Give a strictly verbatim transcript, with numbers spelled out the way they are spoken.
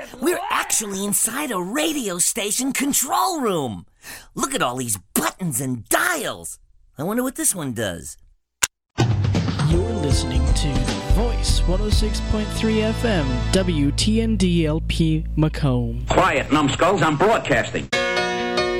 We're actually inside a radio station control room. Look at all these buttons and dials. I wonder what this one does. You're listening to Voice one oh six point three F M, W T N D L P Macomb. Quiet, numbskulls, I'm broadcasting.